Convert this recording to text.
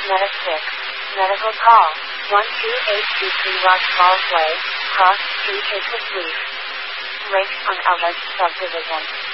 Meta 6. Medical call. 12823 Rock Falls Way, Cross Street Acres Leaf. Lake on Elvis Subdivision.